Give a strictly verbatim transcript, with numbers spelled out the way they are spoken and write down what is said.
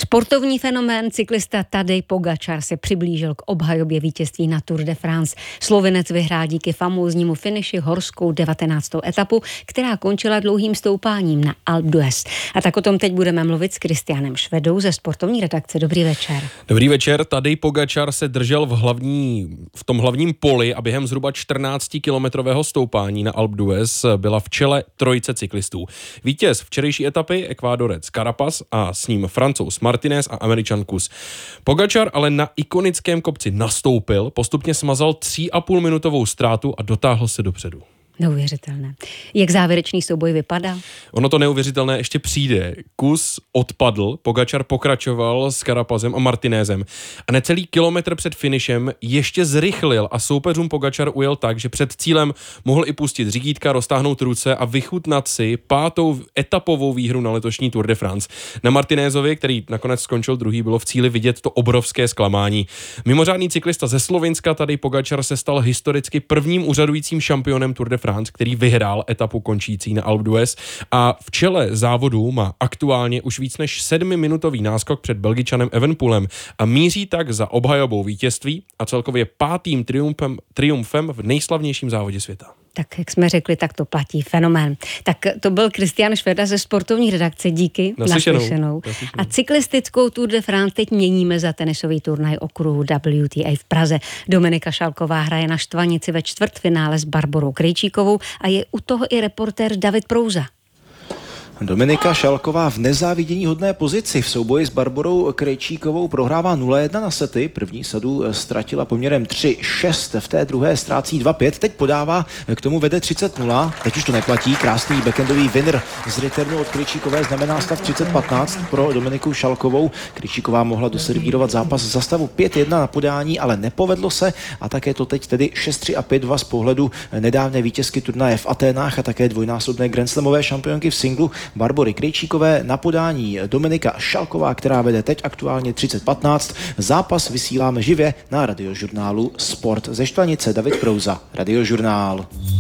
Sportovní fenomén cyklista Tadej Pogačar se přiblížil k obhajobě vítězství na Tour de France. Slovinec vyhrál díky famóznímu finiši horskou devatenáctou etapu, která končila dlouhým stoupáním na Alpe d'Huez. A tak o tom teď budeme mluvit s Kristianem Švedou ze sportovní redakce. Dobrý večer. Dobrý večer. Tadej Pogačar se držel v, hlavní, v tom hlavním poli a během zhruba čtrnáctikilometrového stoupání na Alpe d'Huez byla v čele trojice cyklistů. Vítěz včerejší etapy Ekvádorec Carapaz a s ním Francouz Martinez a Američan Kuss. Pogačar ale na ikonickém kopci nastoupil, postupně smazal tří a půl minutovou ztrátu a dotáhl se dopředu. Neuvěřitelné. Jak závěrečný souboj vypadá? Ono to neuvěřitelné ještě přijde. Kuss odpadl, Pogačar pokračoval s Carapazem a Martinezem a necelý kilometr před finišem ještě zrychlil a soupeřům Pogačar ujel tak, že před cílem mohl i pustit řídítka, roztáhnout ruce a vychutnat si pátou etapovou výhru na letošní Tour de France. Na Martinézovi, který nakonec skončil druhý, bylo v cíli vidět to obrovské zklamání. Mimořádný cyklista ze Slovinska Tadej Pogačar se stal historicky prvním úřadujícím šampionem Tour de France, který vyhrál etapu končící na Alpe d'Huez a v čele závodu má aktuálně už víc než sedmiminutový náskok před Belgičanem Evenepoelem a míří tak za obhajobou vítězství a celkově pátým triumfem, triumfem v nejslavnějším závodě světa. Tak jak jsme řekli, tak to platí fenomén. Tak to byl Kristian Šveda ze sportovní redakce. Díky. Naslyšenou. Naslyšenou. A cyklistickou Tour de France teď měníme za tenisový turnaj okruhu W T A v Praze. Dominika Šalková hraje na Štvanici ve čtvrtfinále s Barborou Krejčíkovou a je u toho i reportér David Prouza. Dominika Šalková v nezávidění hodné pozici v souboji s Barborou Krejčíkovou prohrává nula jedna na sety. První sadu ztratila poměrem tři šest, v té druhé ztrácí dva pět. Teď podává, k tomu vede třicet nula. Teď už to neplatí. Krásný backendový winner z returnu od Krejčíkové znamená stav třicet patnáct pro Dominiku Šalkovou. Krejčíková mohla doservírovat zápas za stavu pět jedna na podání, ale nepovedlo se a také to teď tedy šest tři a pět dva z pohledu nedávné vítězky turnaje v Aténách a také dvojnásobné grandslamové šampionky v singlu Barbory Krejčíkové na podání Dominika Šalková, která vede teď aktuálně třicet patnáct. Zápas vysíláme živě na radiožurnálu Sport ze Štvanice. David Prouza, Radiožurnál.